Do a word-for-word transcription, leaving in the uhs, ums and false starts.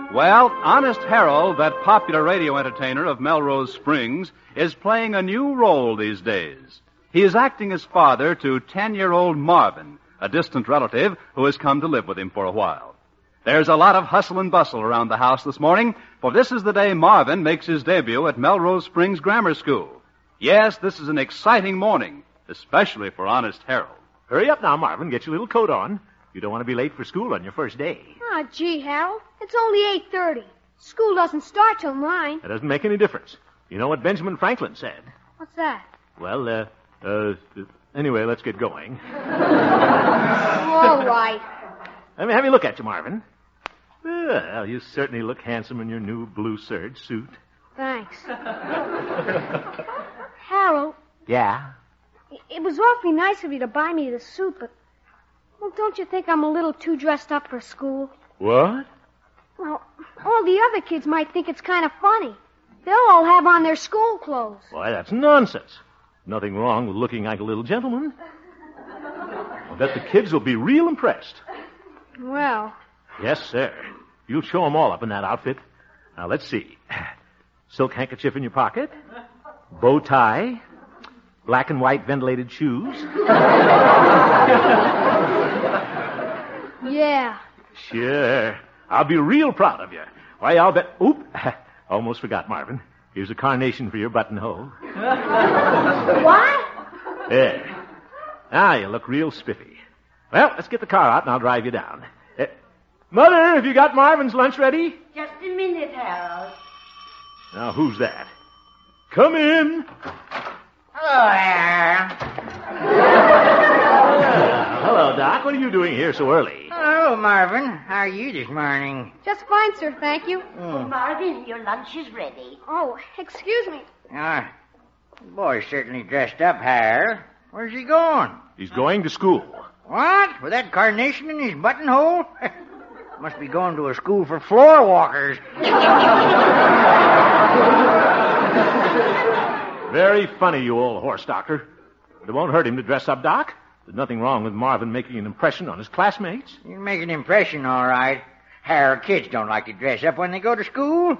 Well, Honest Harold, that popular radio entertainer of Melrose Springs, is playing a new role these days. He is acting as father to ten-year-old Marvin, a distant relative who has come to live with him for a while. There's a lot of hustle and bustle around the house this morning, for this is the day Marvin makes his debut at Melrose Springs Grammar School. Yes, this is an exciting morning, especially for Honest Harold. Hurry up now, Marvin. Get your little coat on. You don't want to be late for school on your first day. Oh, gee, Harold. It's only eight thirty. School doesn't start till nine. That doesn't make any difference. You know what Benjamin Franklin said? What's that? Well, uh, uh, anyway, let's get going. All right. Let me have you look at you, Marvin. Well, you certainly look handsome in your new blue serge suit. Thanks. Harold. Yeah? It was awfully nice of you to buy me the suit, but... Well, don't you think I'm a little too dressed up for school? What? Well, all the other kids might think it's kind of funny. They'll all have on their school clothes. Why, that's nonsense. Nothing wrong with looking like a little gentleman. I bet the kids will be real impressed. Well... Yes, sir. You'll show them all up in that outfit. Now, let's see. Silk handkerchief in your pocket. Bow tie. Black and white ventilated shoes. Yeah. Sure. I'll be real proud of you. Why, I'll bet... Oop. Almost forgot, Marvin. Here's a carnation for your buttonhole. What? There. Now you look real spiffy. Well, let's get the car out and I'll drive you down. Uh, Mother, have you got Marvin's lunch ready? Just a minute, Harold. Now, who's that? Come in. Hello there. Uh, hello, Doc. What are you doing here so early? Hello, Marvin. How are you this morning? Just fine, sir. Thank you. Mm. Marvin, your lunch is ready. Oh, excuse me. Ah, the boy's certainly dressed up, Harold. Where's he going? He's going to school. What? With that carnation in his buttonhole? Must be going to a school for floor walkers. Very funny, you old horse doctor. But it won't hurt him to dress up, Doc. There's nothing wrong with Marvin making an impression on his classmates. You make an impression, all right. Harold, kids don't like to dress up when they go to school.